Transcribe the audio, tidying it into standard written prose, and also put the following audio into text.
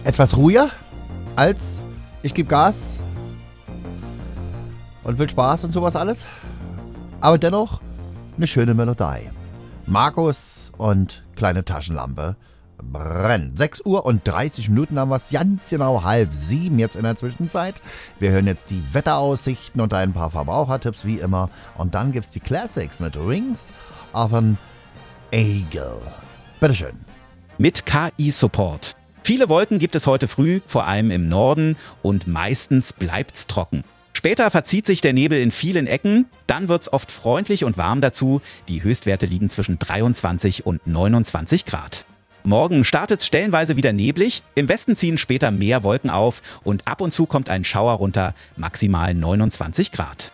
Etwas ruhiger als ich gebe Gas und will Spaß und sowas alles. Aber dennoch eine schöne Melodie. Markus und kleine Taschenlampe brennen. 6 Uhr und 30 Minuten haben wir es, ganz genau 6:30 jetzt in der Zwischenzeit. Wir hören jetzt die Wetteraussichten und ein paar Verbrauchertipps wie immer. Und dann gibt's die Classics mit Wings of an Eagle. Bitteschön. Mit KI-Support. Viele Wolken gibt es heute früh, vor allem im Norden, und meistens bleibt's trocken. Später verzieht sich der Nebel in vielen Ecken, dann wird's oft freundlich und warm dazu. Die Höchstwerte liegen zwischen 23 und 29 Grad. Morgen startet's stellenweise wieder neblig, im Westen ziehen später mehr Wolken auf und ab und zu kommt ein Schauer runter, maximal 29 Grad.